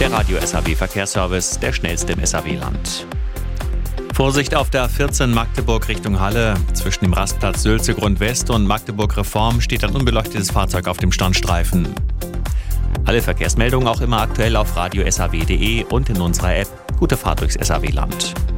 Der Radio SAW Verkehrsservice, der schnellste im SAW-Land. Vorsicht auf der 14 Magdeburg Richtung Halle. Zwischen dem Rastplatz Sülze-Grund West und Magdeburg Reform steht ein unbeleuchtetes Fahrzeug auf dem Standstreifen. Alle Verkehrsmeldungen auch immer aktuell auf radio-saw.de und in unserer App. Gute Fahrt durchs SAW-Land.